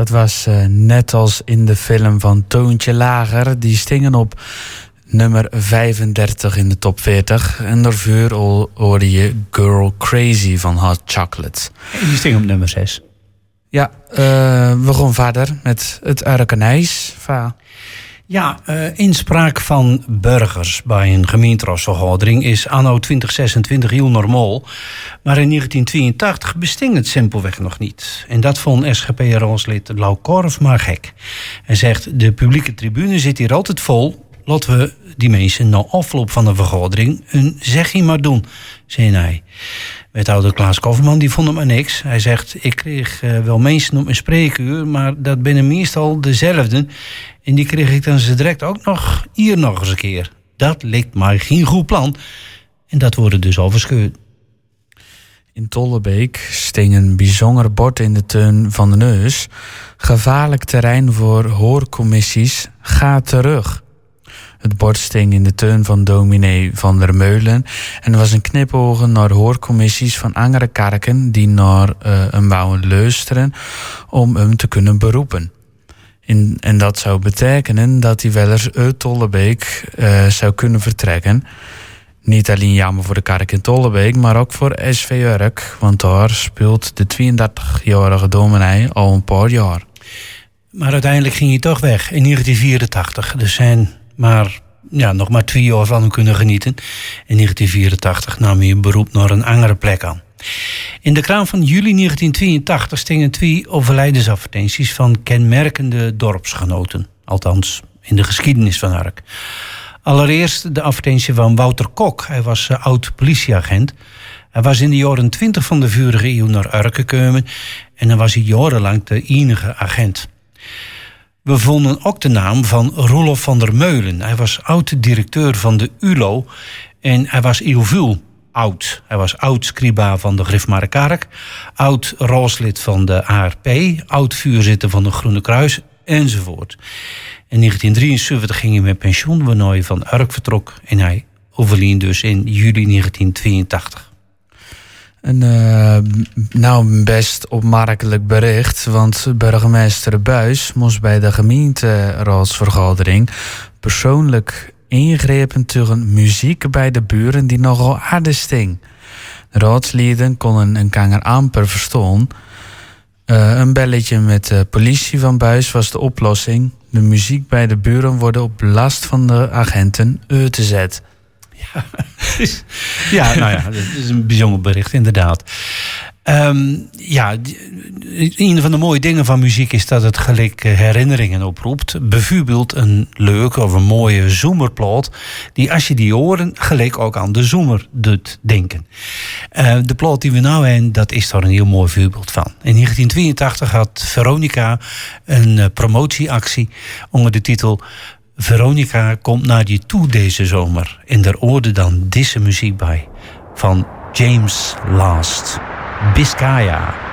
Dat was net als in de film van Toontje Lager. Die stingen op nummer 35 in de top 40. En daarvoor hoorde je Girl Crazy van Hot Chocolate. En die stingen op nummer 6. Ja, we gaan verder met het Urkenijs. Ja, inspraak van burgers bij een gemeenteraadsvergadering is anno 2026 heel normaal. Maar in 1982 besting het simpelweg nog niet. En dat vond SGP-raadslid Lau Korf maar gek. Hij zegt, de publieke tribune zit hier altijd vol. Laten we die mensen na afloop van de vergadering een zegje maar doen, zei hij. Wethouder Klaas Kofferman die vond hem maar niks. Hij zegt, ik kreeg wel mensen op mijn spreekuur, maar dat binnen meestal dezelfde. En die kreeg ik dan ze direct ook nog hier nog eens een keer. Dat lijkt mij geen goed plan. En dat wordt dus al verscheurd. In Tollebeek sting een bijzonder bord in de tuin van de Neus. Gevaarlijk terrein voor hoorcommissies, ga terug. Het bord sting in de tuin van dominee Van der Meulen. En er was een knipogen naar hoorcommissies van andere kerken die naar hem wouden luisteren om hem te kunnen beroepen. En dat zou betekenen dat hij wel eens uit Tollebeek zou kunnen vertrekken. Niet alleen jammer voor de kerk in Tollebeek, maar ook voor SV Urk. Want daar speelt de 32-jarige dominee al een paar jaar. Maar uiteindelijk ging hij toch weg in 1984. Er zijn nog maar 2 jaar van hem kunnen genieten. In 1984 nam hij een beroep naar een andere plek aan. In de kraan van juli 1982 stingen 2 overlijdensadvertenties van kenmerkende dorpsgenoten. Althans, in de geschiedenis van Urk. Allereerst de advertentie van Wouter Kok. Hij was oud-politieagent. Hij was in de jaren 20 van de vorige eeuw naar Urk gekomen. En dan was hij jarenlang de enige agent. We vonden ook de naam van Roelof van der Meulen. Hij was oud-directeur van de ULO. En hij was heel veel oud. Hij was oud-scriba van de Griffmarenkerk. Oud-raadslid van de ARP. Oud-vuurzitter van de Groene Kruis. Enzovoort. In 1973 ging hij met pensioen waarna hij van Urk vertrok. En hij overleed dus in juli 1982. Een best opmerkelijk bericht. Want burgemeester Buys moest bij de gemeenteraadsvergadering persoonlijk ingrepen tegen muziek bij de buren die nogal aardig sting. De raadsleden konden een kanger amper verstaan. Een belletje met de politie van Buys was de oplossing. De muziek bij de buren worden op last van de agenten uitgezet. Dat is een bijzonder bericht, inderdaad. Een van de mooie dingen van muziek is dat het gelijk herinneringen oproept. Bijvoorbeeld een leuke of een mooie zomerplaat die als je die hoort gelijk ook aan de zomer doet denken. De plaat die we nou hebben, dat is daar een heel mooi voorbeeld van. In 1982 had Veronica een promotieactie onder de titel Veronica komt naar je toe deze zomer. En daar hoorde dan deze muziek bij van James Last. Biscaya.